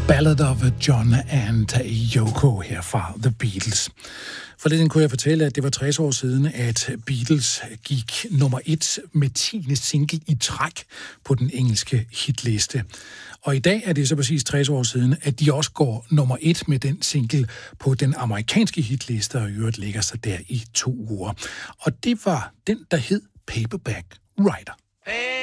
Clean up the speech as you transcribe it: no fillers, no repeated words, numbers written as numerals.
Ballad of John and Yoko her fra The Beatles. Forleden kunne jeg fortælle, at det var 60 år siden, at Beatles gik nummer 1 med 10. single i træk på den engelske hitliste. Og i dag er det så præcis 60 år siden, at de også går nummer 1 med den single på den amerikanske hitliste, og i øvrigt ligger sig der i 2 uger. Og det var den, der hed Paperback Writer.